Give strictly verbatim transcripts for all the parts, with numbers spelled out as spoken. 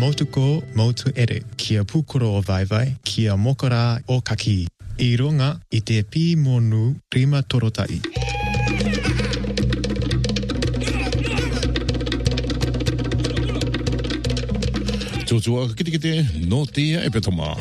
motuko motu ere, kia pukoro o vaivai, kia mokora o kaki. I runga i te pi monu rima torotai. Tōtua ka kite kite no tia e petoma.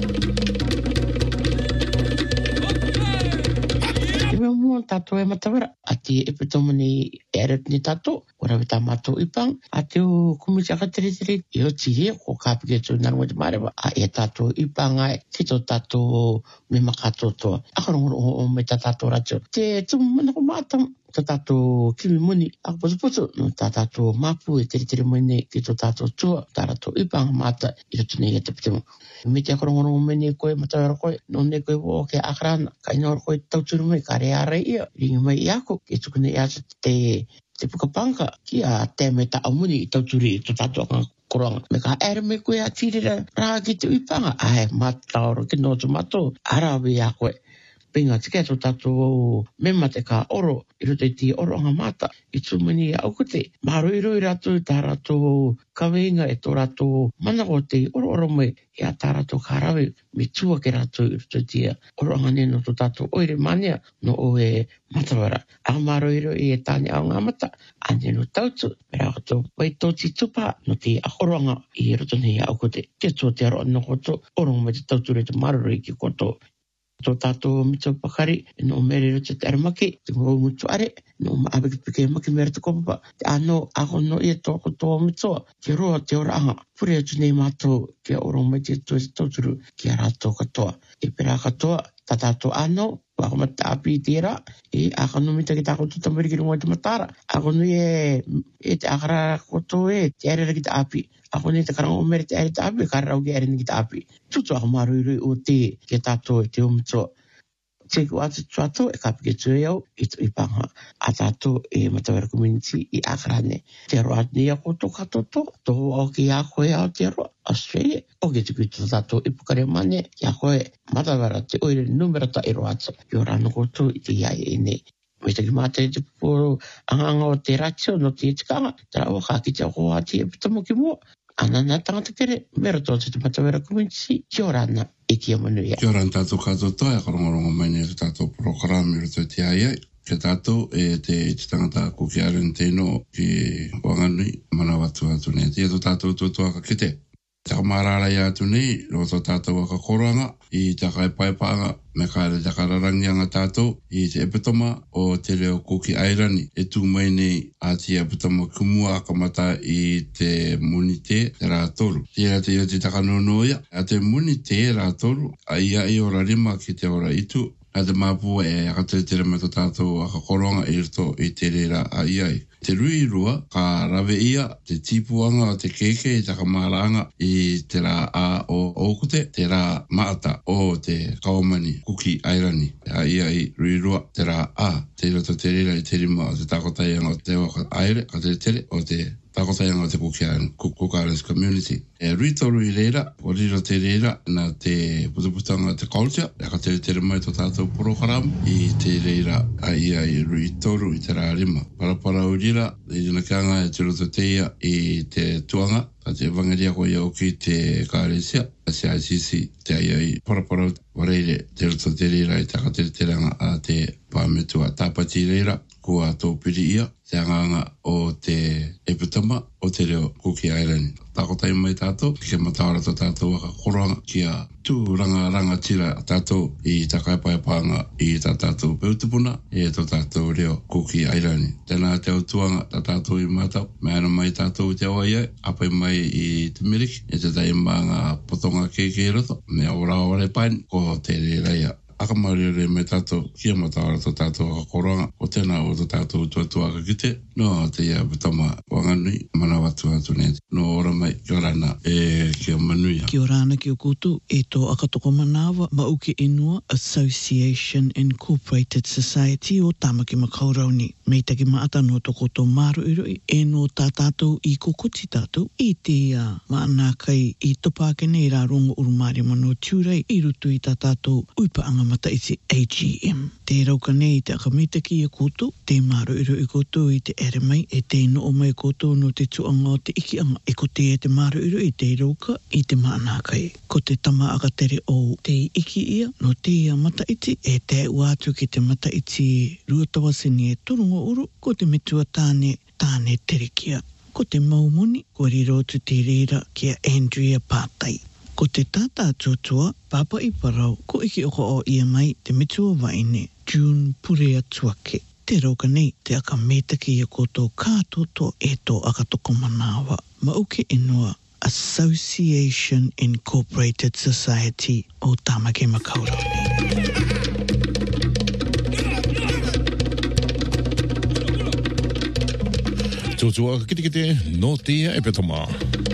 E mea mua tātou e matawera. A te e petoma ni eret ni tātou. Ora wita mātou ipang. A te o kumiti aka tere tere. E o tihe ko kāpike tō nanua te marewa. A e tātou ipang ai. Te tō tātou me makatotoa. Aka rongo o me tā tātou ratio. Te tumu mana ko mātam. Tā tātou kimi muni, ako potu potu, no tā tātou mapu e tere tere mene ki tō tātou tua, tā tātou ipanga mata i roto nei e te pitemu. Me te akarongorongo mene koe, matawera koe, no ne koe wo ke akarana, ka ina ora koe tauturu mai, ka rea are ia, ringi mai i ako, ke tukune i asa te, te pukapanga, ki a te me ta amuni i tauturi i tō tātou akanga koronga. Me ka ere me koe a tirira rā ki te ipanga, ai, mataoro ki no tu mato, arawe a koe. Pinga te kēto tātou mema te ka oro, i roto i ti oro anga mata, i tūmini au kote. Maro i roi rātou tā rātou kaweinga e tō rātou manako te oro oro mai, i a tā rātou kārawe, me tua ke rātou i roto i tia oro anga neno tō tātou oire mania, no o e matawara. A maro i roi e tāne au ngā mata, a neno tautu, me rā kato, wai tō ti tupa, no te oro anga i roto nei au kote. Te tō te aro anō koto, oro mai te tautu re te maroro i ki koto. Tō tātou mito pakari, no mere roto te aramaki, te ngau mutu are, no maabeki pike maki mera te kopapa, te ano ako no ia tō koto mitoa, te roa te ora anga, pure atu nei mātou, kia oro mai te tō te tauturu, kia rātou katoa. E pera katoa, tā tātou ano, wako mata api i tērā, e ako no mita ki tā koto tamari ki runga te matara, ako no e, e te akara koto e, te arera ki te api, ako ne te karanga o mere te ere te api, karau ki ere ni ki te api. Tutu ako maru i rui o te, ke tātou e te omitoa. Te ku atu tuato e kapike tue au, i tu ipanga. A tātou e matawera community i akarane. Te roa ni a koto katoto, tō au ki a koe au te roa, Australia. O ke tuku i tō tātou i pukare mane, ki a koe matawera te oire numera ta i roa atu. I ora no koto i te iai e nei. Me te ki mātai te puporo anganga o te ratio no te itikanga, te rao ka ki te hoa ti e pitamo ki mua. Anana tangata kere, mera tō te matawera community, ki ora ana e ki a manuia. Kia ora tātou katotoa, e karongorongo mai nei te tātou programi roto te ai ai. Ke tātou e te te tangata kuki aren teino ki wanganui, mana watu atu nei. Te tō tātou tōtua ka kite. Taka marara i atu nei, roto tātou waka koranga, i taka e paipaanga, me kāre taka rarangi anga tātou, i te epitoma o te reo kuki airani, e tū mai nei a te epitoma kumua akamata i te muni te, te rā toru. Tira te ia te taka nonoia, a te muni te rā toru, a ia i ora rima ki te ora itu, a te māpua e akatere me tō tātou aka koronga i rito i te reira a iai. Te rui rua, ka rawe ia, te tipuanga o te keke i taka maranga i te rā a o okute, te rā maata o te kawamani kuki airani. A ia i rui rua, te rā a, te roto te reira i te rima o te takotaianga o te waka aire, ka te tere o te takotaianga o te kukiaren, kukarens community. E rui toru i reira, o riro te reira, na te putuputanga te culture, e ka tere tere mai tō tātou program, i te reira a ia i rui toru i te rā rima. Parapara urira, i rina kianga e te roto te ia i te tuanga, a te vangaria ko ia o ki te kāresia, a se I C C, te ai ai parapara wareire, te roto te reira i taka tere teranga a te pāmetua tāpati reira, kua tō piri ia, te anganga o te epitama o te reo kuki airani. Tākotai mai tātou, ki ke matawara tō tātou waka koranga ki a tū ranga ranga tira tātou i tā kaipaipaanga i tā tātou peutupuna e tō tātou reo kuki airani. Tēnā te autuanga tā tātou i mātau, me ana mai tātou te awa iai, apai mai i te miriki, e te tai maanga potonga keke roto, me ora ore pain, ko te reira akamarere me tātou kia matawara tō tātou aka koranga o tēnā o tō tātou tuatua ka kite no te ia pitama wanganui mana watu atu nei no ora mai kia rana e kia manuia Kia rana ki o koutou e tō akatoko manawa Mauke Inua Association Incorporated Society o Tamaki Makaurauni mei taki maata no tō koutou maro iroi e no tā tātou i kokoti tātou i te uh, maana kai i topake nei rā rongo urumari mano tiurei i rutu i tā tātou uipa anga mata i te A G M. Te rauka nei te akamitaki i a koutou, te maro iro i koutou i te ere mai, e te no o mai koutou no te tuanga whaanga o te iki anga e ko te e te maru iru i te iroka i te maana kai. Ko te tama akatere o te iki ia no te ia mataiti e te uatu ki te mataiti ruatawasini e turungo uru ko te metua tāne tāne terekia. Ko te maumoni ko rirotu te reira kia Andrea Pātai. Ko te tata tuatua papa i parau ko iki oko o ia mai te metua waine June Purea Tuake. Te roka nei te aka metaki ia koto kātoto e tō akatoko manawa. Mauke inua Association Incorporated Society o Tamaki Makaurau. Tōtua kite kite no tia e petoma.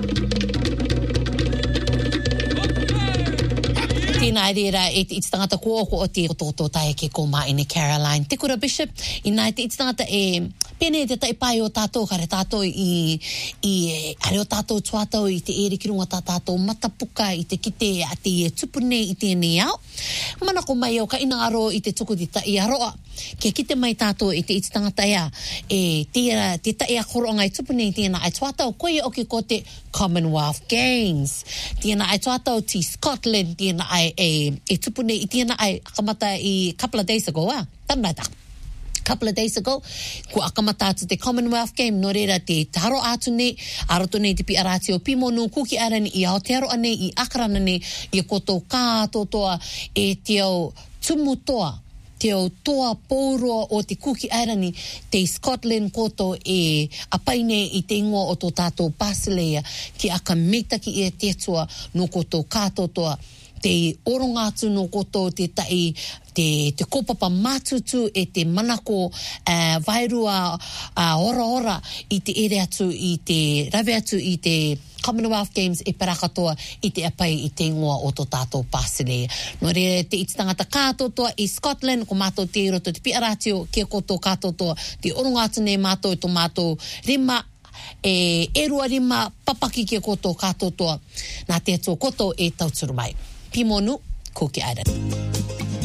Tēnā reira e te ititangata kōko o te rototo tae ke ko Maine Caroline. Te kura Bishop, i nai te ititangata e pene te tai pai o tātou, kare tātou i, i are o tātou tuatau i te ere kirunga tā tātou matapuka i te kite a te tupune i tēnei au. Mana ko mai au ka ina aro i te tuku te tai aroa. Ke kite mai tātou i te ititangata ea, e tēra, te tai a koronga i tupune i tēnā ai tuatau, koe oki ko te Commonwealth Games. Tēnā ai tuatau ti Scotland, tēnā ai e, e tupune i tēnā ai akamata i couple of days ago, ah? Tāna tā. Couple of days ago, ko akamata atu te Commonwealth Game, no reira te taro atu nei, aroto nei te pi arati o pimonu, kuki arani i Aotearoa nei, i Akarana nei, i koto kātotoa e te au tumutoa, te au toa pōroa o te kuki airani, te Scotland koto e apaine i te ingoa o tō tātou Basileia, ki aka metaki i e tetua no koto kātotoa, te oronga atu no koto te tai, te, te kopapa mātutu e te manako uh, vairua uh, ora ora i te ere atu, i te rave atu i te Commonwealth Games e parakatoa i te apai i te ingoa o tō tātou Basileia. No re te ititangata kātotoa i Scotland, ko mātou te roto te piaratio, kia koto kātotoa, te oronga atu nei mātou i tō mātou rima, e erua rima, papaki kia koto kātotoa, nā te atua koto e tauturu mai. Pimonu, ko ki aira.